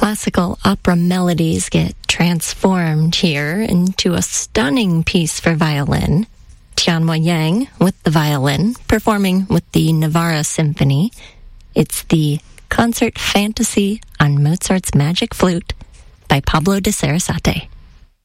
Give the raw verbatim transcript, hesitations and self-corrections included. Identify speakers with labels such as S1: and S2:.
S1: Classical opera melodies get transformed here into a stunning piece for violin. Tianhua Yang with the violin, performing with the Navarra Symphony. It's the Concert Fantasy on Mozart's Magic Flute by Pablo de Sarasate.